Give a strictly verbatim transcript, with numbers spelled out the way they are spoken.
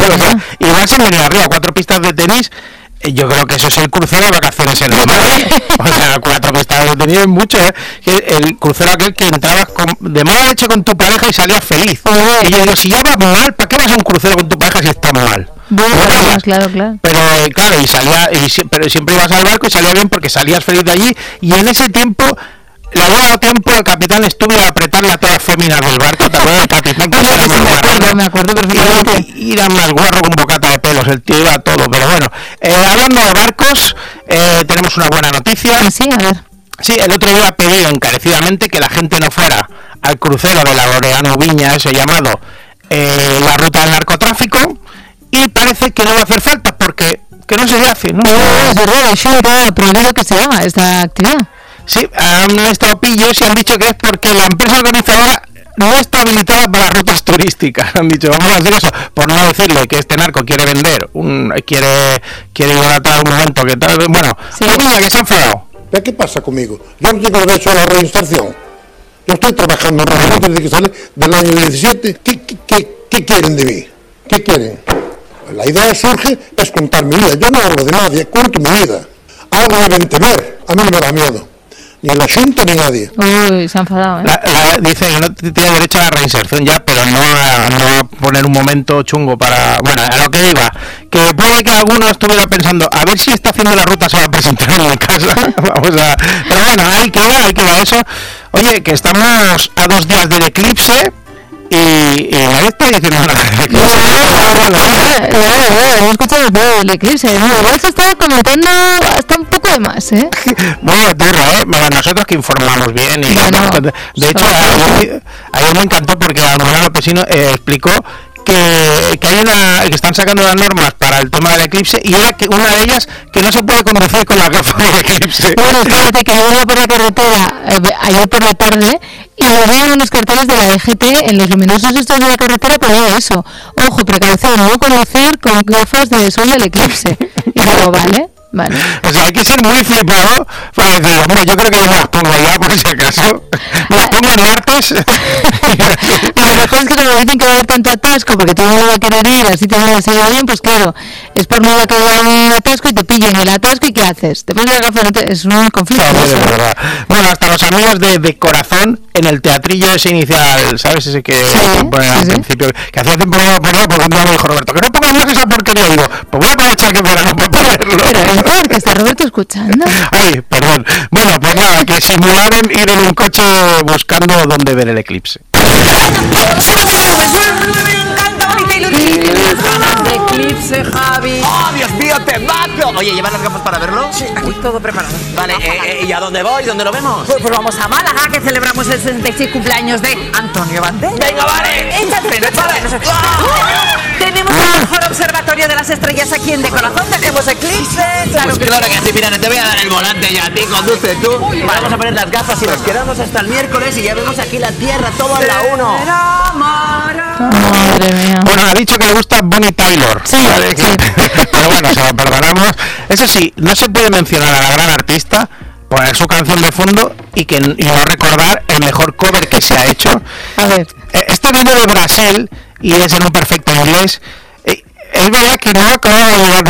O sea, igual sin venir arriba, cuatro pistas de tenis. Yo creo que eso es el crucero de vacaciones en el mar. O sea, cuatro pistas de tenis es mucho, ¿eh? El crucero aquel que entrabas con, de mala leche con tu pareja y salías feliz. Oh. Y yo digo, si ya vas mal, ¿para qué vas a un crucero con tu pareja si estás mal? Bueno, bueno, claro, claro. Pero claro, y salía, y, pero siempre ibas al barco y salía bien porque salías feliz de allí. Y en ese tiempo, le había dado tiempo al capitán estuvo a apretarle a todas las féminas del barco. ¿Te acuerdas del capitán? Que sí, sí, me acuerdo, me acuerdo perfectamente. Y era más guarro con bocata de pelos, el tío iba a todo. Pero bueno, eh, hablando de barcos, eh, tenemos una buena noticia. Ah, sí, a ver. Sí, el otro día ha pedido encarecidamente que la gente no fuera al crucero de la Laureano Viña, ese llamado eh, la ruta del narcotráfico, y parece que no va a hacer falta porque que no se hace, ¿no? Es verdad, eso era prohibido que se haga esta actividad. Sí, han estado pillos y han dicho que es porque la empresa organizadora no está habilitada para rutas turísticas. Han dicho, vamos a hacer eso, por no decirle que este narco quiere vender, un, quiere quiere idolatar un momento que tal, bueno, sí. Pues mira, que se ha enfadado. ¿Qué pasa conmigo? Yo no tengo derecho a la reinserción. Yo estoy trabajando realmente desde que salí del año diecisiete. ¿Qué, qué, qué, qué quieren de mí? ¿Qué quieren? La idea surge es contar mi vida. Yo no hablo de nadie, cuento mi vida. Algo deben temer. A mí no me da miedo. Ni el asunto ni nadie. Uy, se ha enfadado, ¿eh? La, la, dice que no tiene derecho a la reinserción ya, pero no a, no a poner un momento chungo para... Bueno, a lo que iba, que puede que alguno estuviera pensando, a ver si está haciendo la ruta, se va a presentar en mi casa. Vamos a... Pero bueno, hay que ir, hay que ir a eso. Oye, que estamos a dos días del eclipse. Y, y nadie está diciendo nada. Hemos escuchado el eclipse, ¿no? Igual se está comentando hasta un poco de más, ¿eh? Muy turro, ¿eh? Bueno, nosotros que informamos bien. Y bueno, de hecho, ayer, ayer me encantó porque la Manuela Lopesino eh, explicó que, que hay una que están sacando las normas para el tema del eclipse y era que una de ellas que no se puede conducir con la gafas del eclipse. Bueno, espérate que yo iba por la carretera eh, ayer por la tarde y lo veo en los carteles de la D G T en los luminosos estos de la carretera, pero era eso, ojo, precaución, no conducir con gafas de sol del eclipse. Y digo, vale, vale. O sea, hay que ser muy flipado para decir, hombre, yo creo que yo me las pongo ya por si acaso. Me las pongo el martes. A lo mejor es que como dicen que va a haber tanto atasco porque todo el mundo va a querer ir, así te van a seguir bien, pues claro, es por no caer un atasco y te pillen el atasco y ¿qué haces? Te pones la gafa, no te, es un conflicto. No, es verdad. Bueno, hasta los amigos de, de corazón en el teatrillo ese inicial, ¿sabes? Ese que sí, ponen sí, al sí. principio, que hacía tiempo que no lo ponía porque un día me dijo Roberto, que no pongas más esa porquería. Digo, pues voy a aprovechar que para no ponerlo. Pero que está Roberto escuchando. Ay, perdón. Bueno, pues nada, que simularon ir en un coche buscando dónde ver el eclipse. Eclipse, Javi. ¡Oh, Dios mío, te mato! Oye, ¿llevas las gafas para verlo? Sí, aquí todo preparado. Vale, eh, eh, ¿y a dónde voy? ¿Dónde lo vemos? Pues, pues vamos a Málaga, que celebramos el sesenta y seis cumpleaños de Antonio Banderas. ¡Venga, vale! ¡Échate, échate! No sé. Tenemos el mejor observatorio de las estrellas aquí en De Corazón. Tenemos eclipse, claro pues que claro que sí, mira, te voy a dar el volante ya a ti, conduce tú. Vale, vamos a poner las gafas y nos quedamos hasta el miércoles y ya vemos aquí la Tierra, todo a la uno. Madre mía. Bueno, ha dicho que le gusta Bonnie Tyler. Sí, ¿vale? sí. Pero bueno, se lo perdonamos. Eso sí, no se puede mencionar a la gran artista, poner su canción de fondo y que y no recordar el mejor cover que se ha hecho. A ver. Este viene de Brasil y es en un perfecto inglés. Es verdad que no acababa de llegar